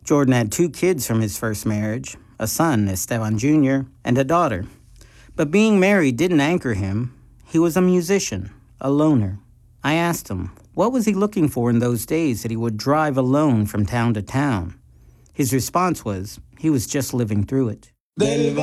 Jordan had 2 kids from his first marriage, a son, Esteban Jr., and a daughter. But being married didn't anchor him. He was a musician, a loner. I asked him, what was he looking for in those days that he would drive alone from town to town? His response was, he was just living through it.